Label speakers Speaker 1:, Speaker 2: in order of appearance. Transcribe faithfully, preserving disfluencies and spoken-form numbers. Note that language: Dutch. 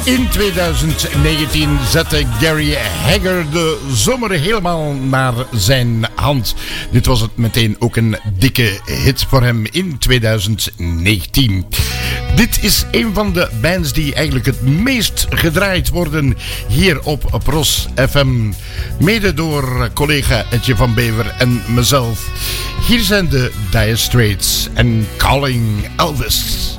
Speaker 1: In twintig negentien zette Gary Hagger de zomer helemaal naar zijn hand. Dit was het meteen ook een dikke hit voor hem in twintig negentien. Dit is een van de bands die eigenlijk het meest gedraaid worden hier op Pros F M. Mede door collega Etje van Bever en mezelf. Hier zijn de Dire Straits en Calling Elvis.